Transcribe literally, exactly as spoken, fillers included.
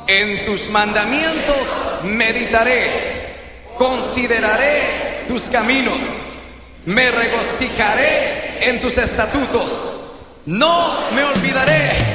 En tus mandamientos meditaré, consideraré tus caminos, me regocijaré en tus estatutos, no me olvidaré